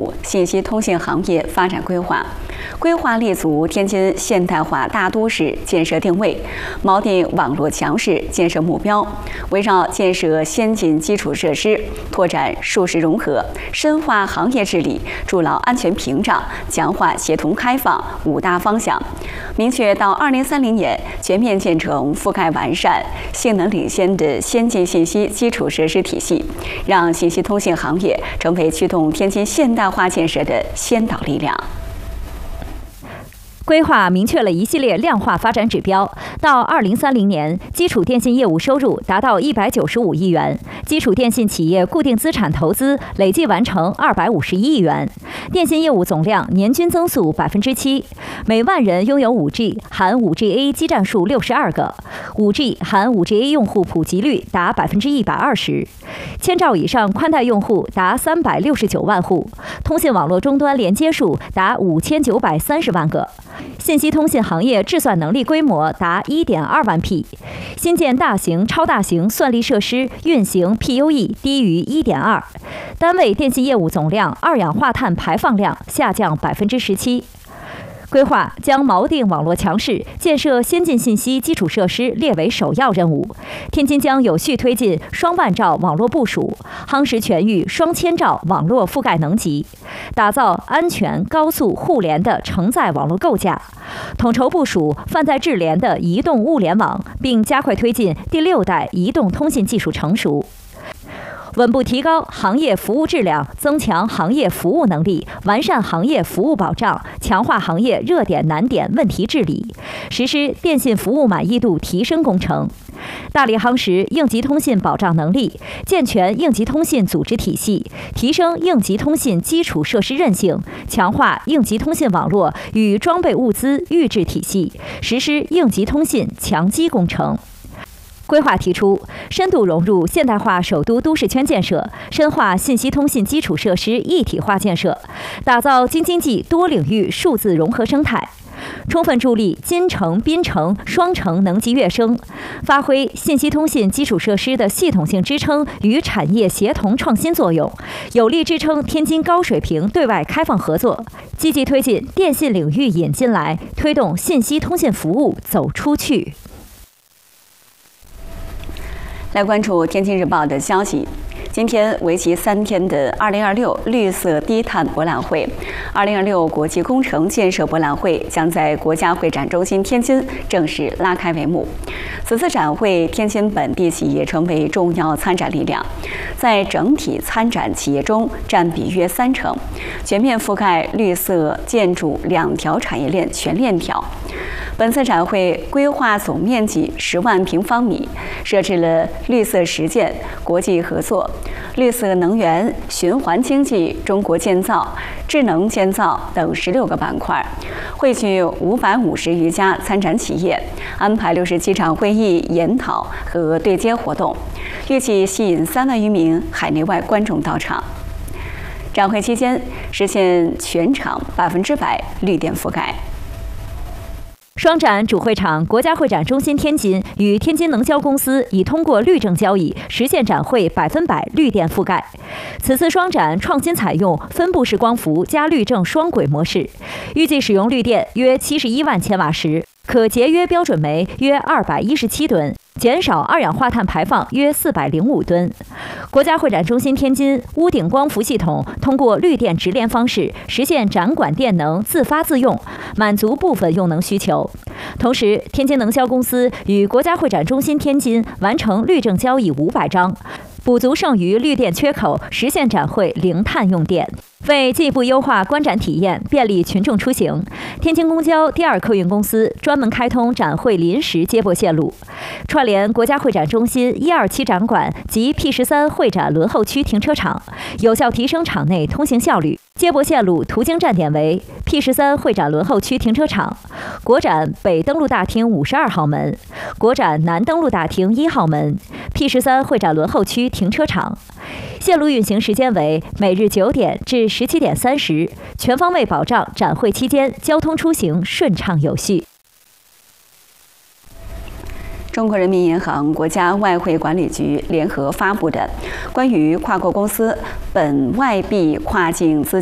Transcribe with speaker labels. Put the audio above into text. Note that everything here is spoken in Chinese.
Speaker 1: 5信息通信行业发展规划，规划立足天津现代化大都市建设定位，锚定网络强势建设目标，围绕建设先进基础设施、拓展数实融合、深化行业治理、筑牢安全屏障、强化协同开放5大方向，明确到2030年全面建成覆盖完善、性能领先的先进信息基础设施体系，让信息通信行业成为驱动天津现代化建设的先导力量。
Speaker 2: 规划明确了一系列量化发展指标，到2030年，基础电信业务收入达到195亿元，基础电信企业固定资产投资累计完成251亿元，电信业务总量年均增速7%，每万人拥有5G 含 5G-A 基站数62个，5G 含 5G-A 用户普及率达120%，千兆以上宽带用户达369万户，通信网络终端连接数达5930万个。信息通信行业制算能力规模达1.2万匹，新建大型、超大型算力设施运行 PUE 低于1.2，单位电信业务总量二氧化碳排放量下降17%。规划将锚定网络强势、建设先进信息基础设施列为首要任务。天津将有序推进双万兆网络部署，夯实全域双千兆网络覆盖能级，打造安全、高速、互联的承载网络构架，统筹部署泛在智联的移动物联网，并加快推进第6代移动通信技术成熟。稳步提高行业服务质量，增强行业服务能力，完善行业服务保障，强化行业热点难点问题治理，实施电信服务满意度提升工程，大力夯实应急通信保障能力，健全应急通信组织体系，提升应急通信基础设施韧性，强化应急通信网络与装备物资预制体系，实施应急通信强基工程。规划提出，深度融入现代化首都都市圈建设，深化信息通信基础设施一体化建设，打造京津冀多领域数字融合生态，充分助力京城、滨城双城能级跃升，发挥信息通信基础设施的系统性支撑与产业协同创新作用，有力支撑天津高水平对外开放合作，积极推进电信领域引进来，推动信息通信服务走出去。
Speaker 1: 来关注天津日报的消息。今天为期3天的2026绿色低碳博览会、2026国际工程建设博览会将在国家会展中心天津正式拉开帷幕。此次展会，天津本地企业成为重要参展力量，在整体参展企业中占比约30%，全面覆盖绿色建筑2条产业链全链条。本次展会规划总面积10万平方米，设置了绿色实践、国际合作、绿色能源、循环经济、中国建造、智能建造等16个板块，汇聚550余家参展企业，安排67场会议、研讨和对接活动，预计吸引3万余名海内外观众到场。展会期间实现全场100%绿电覆盖。
Speaker 2: 双展主会场国家会展中心天津与天津能交公司已通过绿证交易，实现展会100%绿电覆盖。此次双展创新采用分布式光伏加绿证双轨模式，预计使用绿电约71万千瓦时，可节约标准煤约217吨，减少二氧化碳排放约405吨。国家会展中心天津屋顶光伏系统通过绿电直连方式，实现展馆电能自发自用，满足部分用能需求。同时，天津能交公司与国家会展中心天津完成绿证交易500张，补足剩余绿电缺口，实现展会零碳用电。为进一步优化观展体验，便利群众出行，天津公交第2客运公司专门开通展会临时接驳线路，串联国家会展中心1、2期展馆及 P13会展轮候区停车场，有效提升场内通行效率。接驳线路途经站点为 P13会展轮候区停车场、国展北登陆大厅52号门、国展南登陆大厅1号门、P13会展轮候区停车场。线路运行时间为每日9点至17点30，全方位保障展会期间交通出行顺畅有序。
Speaker 1: 中国人民银行、国家外汇管理局联合发布的关于跨国公司本外币跨境资